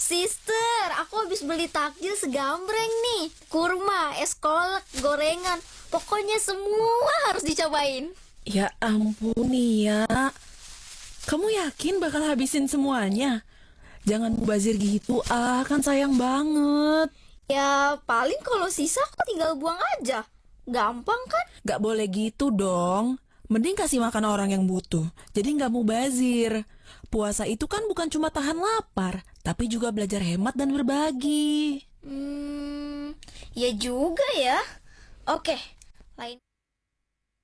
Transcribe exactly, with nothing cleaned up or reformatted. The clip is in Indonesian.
Sister, aku habis beli takjil segambreng nih. Kurma, es kolak, gorengan. Pokoknya semua harus dicobain. Ya ampun ya. Kamu yakin bakal habisin semuanya? Jangan mubazir gitu ah, kan sayang banget. Ya paling kalau sisa aku tinggal buang aja. Gampang kan? Gak boleh gitu dong. Mending kasih makan orang yang butuh. Jadi gak mubazir. Puasa itu kan bukan cuma tahan lapar, tapi juga belajar hemat dan berbagi. Hmm, ya juga ya. Oke, lain